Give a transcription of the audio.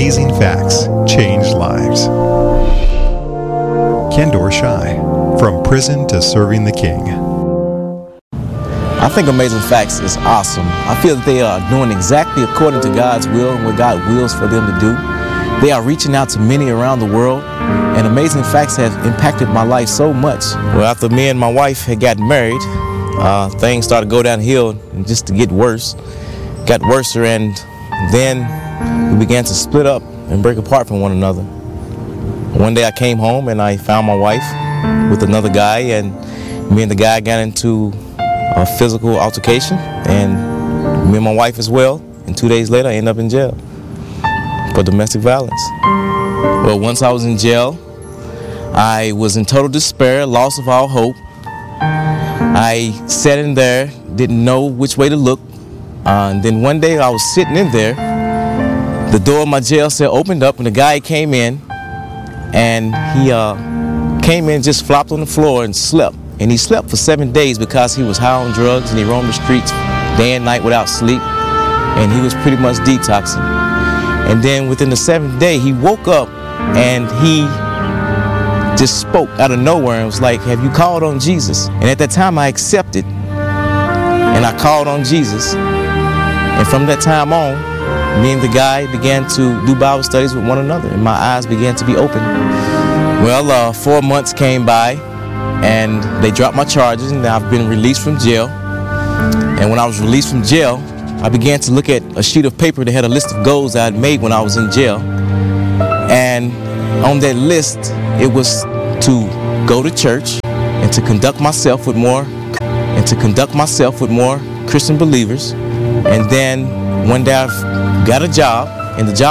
Amazing facts change lives. Kendor Shai, From Prison to Serving the King. I think Amazing Facts is awesome. I feel that they are doing exactly according to God's will and what God wills for them to do. They are reaching out to many around the world, and Amazing Facts has impacted my life so much. Well, after me and my wife had gotten married, things started to go downhill and just to get worse. Got worse, and then we began to split up and break apart from one another. One day I came home and I found my wife with another guy, and me and the guy got into a physical altercation, and me and my wife as well. And 2 days later, I ended up in jail for domestic violence. Well, once I was in jail, I was in total despair, loss of all hope. I sat in there, didn't know which way to look. And then one day I was sitting in there, the door of my jail cell opened up and the guy came in, and he came in, just flopped on the floor and slept. And he slept for 7 days because he was high on drugs and he roamed the streets day and night without sleep, and he was pretty much detoxing. And then within the 7th day, he woke up and he just spoke out of nowhere and was like, "Have you called on Jesus?" And at that time I accepted, and I called on Jesus. And from that time on, me and the guy began to do Bible studies with one another, and my eyes began to be open. Well, 4 months came by, and they dropped my charges, and I've been released from jail. And when I was released from jail, I began to look at a sheet of paper that had a list of goals I had made when I was in jail. And on that list, it was to go to church and to conduct myself with more Christian believers. And then one day I got a job, and the job